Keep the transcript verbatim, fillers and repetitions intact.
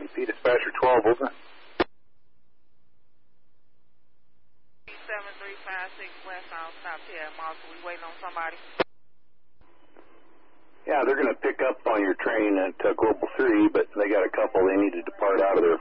P Dispatcher twelve, over. seven three five six West on stop here at Malta. We waiting on somebody? Yeah, they're going to pick up on your train at uh, Global three, but they got a couple they need to depart out of there